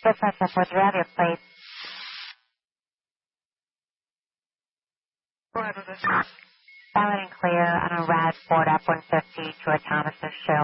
Yes, I said, would you have your plate? Valid and clear on a red Ford F-150 to a Thomas's show.